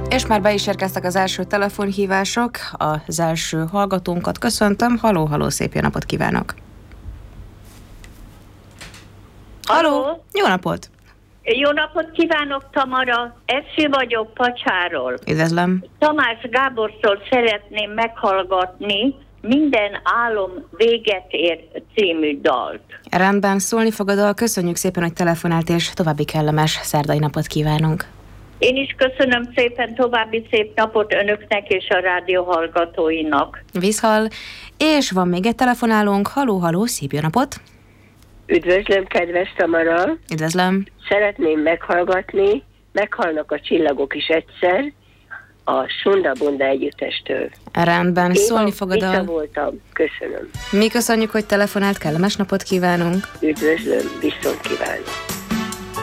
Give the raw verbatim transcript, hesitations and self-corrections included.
És már be is érkeztek az első telefonhívások, az első hallgatónkat köszöntöm. Haló, haló, szép jó napot kívánok! Haló! Jó napot! Jó napot kívánok, Tamara! Eszi vagyok Pacsáról. Üdvözlöm! Tamás Gábortól szeretném meghallgatni Minden álom véget ér című dalt. Rendben, szólni fog a dal. Köszönjük szépen, hogy telefonált, és további kellemes szerdai napot kívánunk. Én is köszönöm szépen, további szép napot önöknek és a rádió hallgatóinak. Viszhal, és van még egy telefonálónk. Haló, haló, szép jó napot! Üdvözlöm, kedves Tamara! Üdvözlöm! Szeretném meghallgatni, Meghalnak a csillagok is egyszer, a Sunda Bunda együttestől. Rendben, Én szólni fog a dal. voltam, köszönöm. Mi köszönjük, hogy telefonált, kellemes napot kívánunk. Üdvözlöm, viszont kívánok.